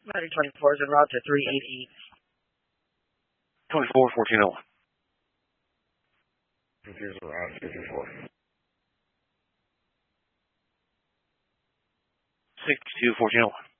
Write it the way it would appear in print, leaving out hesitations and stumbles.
Matter 24 is en route to 388. 24, 1401. Confused around 54. 62, 1401.